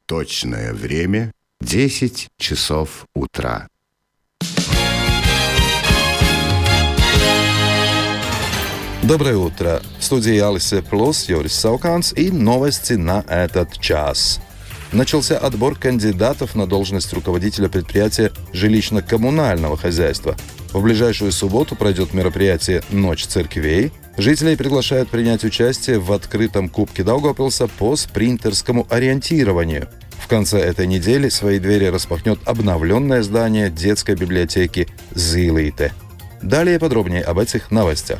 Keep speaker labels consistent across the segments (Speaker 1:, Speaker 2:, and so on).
Speaker 1: Точное время 10 часов утра.
Speaker 2: Доброе утро. В студии Алисы Плюс, Юрис Сауканс и новости на этот час. Начался отбор кандидатов на должность руководителя предприятия жилищно-коммунального хозяйства. В ближайшую субботу пройдет мероприятие «Ночь церквей». Жителей приглашают принять участие в открытом Кубке Даугавпилса по спринтерскому ориентированию. В конце этой недели свои двери распахнет обновленное здание детской библиотеки «Zīlīte». Далее подробнее об этих новостях.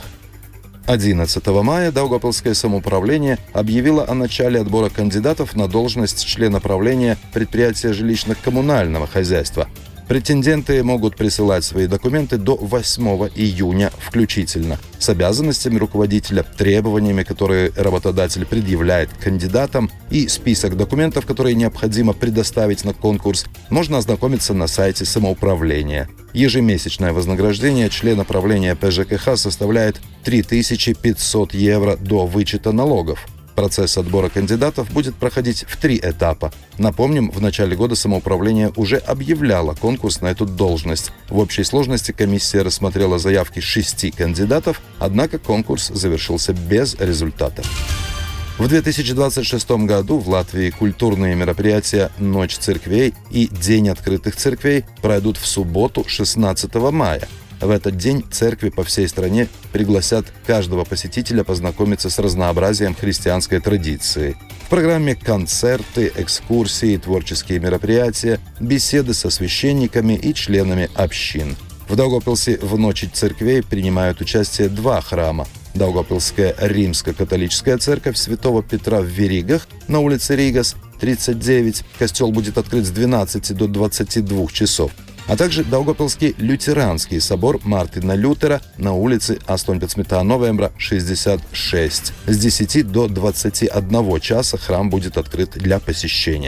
Speaker 2: 11 мая Даугавпилское самоуправление объявило о начале отбора кандидатов на должность члена правления предприятия жилищно-коммунального хозяйства. Претенденты могут присылать свои документы до 8 июня включительно, с обязанностями руководителя, требованиями, которые работодатель предъявляет кандидатам, и список документов, которые необходимо предоставить на конкурс, можно ознакомиться на сайте самоуправления. Ежемесячное вознаграждение члена правления ПЖКХ составляет 3500 евро до вычета налогов. Процесс отбора кандидатов будет проходить в 3 этапа. Напомним, в начале года самоуправление уже объявляло конкурс на эту должность. В общей сложности комиссия рассмотрела заявки 6 кандидатов, однако конкурс завершился без результата. В 2026 году в Латвии культурные мероприятия «Ночь церквей» и «День открытых церквей» пройдут в субботу, 16 мая. В этот день церкви по всей стране пригласят каждого посетителя познакомиться с разнообразием христианской традиции. В программе концерты, экскурсии, творческие мероприятия, беседы со священниками и членами общин. В Даугавпилсе в Ночи церквей принимают участие 2 храма. Даугавпилская римско-католическая церковь Святого Петра в Веригах на улице Ригас, 39. Костел будет открыт с 12 до 22 часов. А также Даугавпилский лютеранский собор Мартина Лютера на улице 18 новembra, 66. С 10 до 21 часа храм будет открыт для посещения.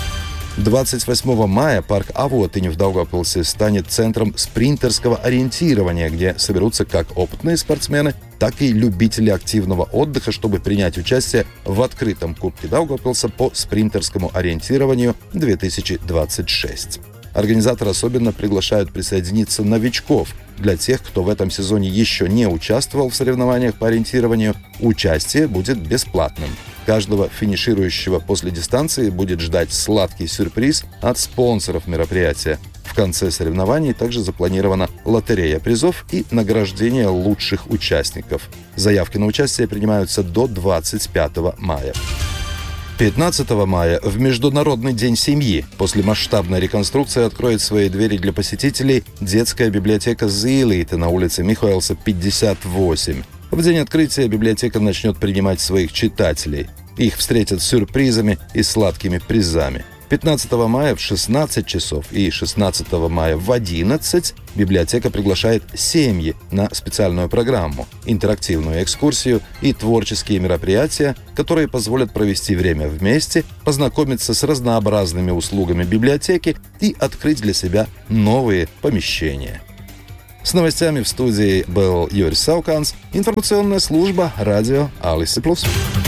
Speaker 2: 28 мая парк Авотинь в Даугавпилсе станет центром спринтерского ориентирования, где соберутся как опытные спортсмены, так и любители активного отдыха, чтобы принять участие в открытом Кубке Даугавпилса по спринтерскому ориентированию 2026. Организаторы особенно приглашают присоединиться новичков. Для тех, кто в этом сезоне еще не участвовал в соревнованиях по ориентированию, участие будет бесплатным. Каждого финиширующего после дистанции будет ждать сладкий сюрприз от спонсоров мероприятия. В конце соревнований также запланирована лотерея призов и награждение лучших участников. Заявки на участие принимаются до 25 мая. 15 мая, в Международный день семьи, после масштабной реконструкции откроет свои двери для посетителей детская библиотека «Zīlīte» на улице Михоэлса, 58. В день открытия библиотека начнет принимать своих читателей. Их встретят сюрпризами и сладкими призами. 15 мая в 16 часов и 16 мая в 11 библиотека приглашает семьи на специальную программу, интерактивную экскурсию и творческие мероприятия, которые позволят провести время вместе, познакомиться с разнообразными услугами библиотеки и открыть для себя новые помещения. С новостями в студии был Юрис Сауканс, информационная служба радио Алисы Плюс.